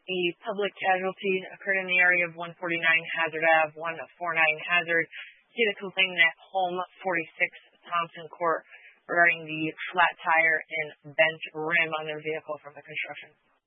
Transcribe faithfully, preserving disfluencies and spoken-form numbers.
The public casualty occurred in the area of one forty-nine Hazard Avenue, one forty-nine Hazard. Get a complaint at home forty-six Thompson Court regarding the flat tire and bent rim on their vehicle from the construction.